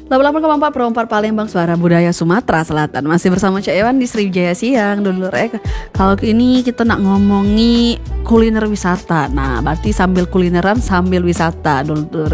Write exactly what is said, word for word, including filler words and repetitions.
delapan puluh delapan koma empat Perompat Palembang, suara budaya Sumatera Selatan. Masih bersama Cak Ewan di Sriwijaya Siang, dulur. Eh, kalau ini kita nak ngomongi kuliner wisata. Nah, berarti sambil kulineran sambil wisata, dulur.